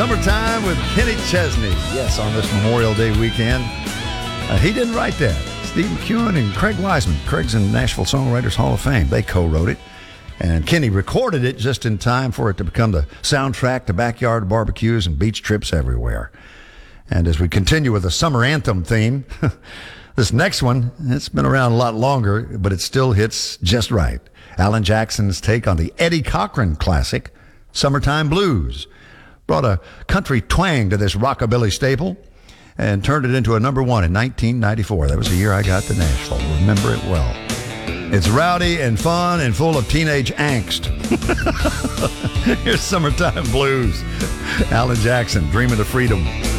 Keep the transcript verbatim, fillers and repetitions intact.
Summertime with Kenny Chesney. Yes, on this Memorial Day weekend. Uh, he didn't write that. Steve McEwen and Craig Wiseman. Craig's in the Nashville Songwriters Hall of Fame. They co-wrote it. And Kenny recorded it just in time for it to become the soundtrack to backyard barbecues and beach trips everywhere. And as we continue with the summer anthem theme, this next one, it's been around a lot longer, but it still hits just right. Alan Jackson's take on the Eddie Cochran classic, Summertime Blues, brought a country twang to this rockabilly staple and turned it into a number one in nineteen ninety-four. That was the year I got to Nashville. Remember it well. It's rowdy and fun and full of teenage angst. Here's Summertime Blues. Alan Jackson, Dreaming of Freedom.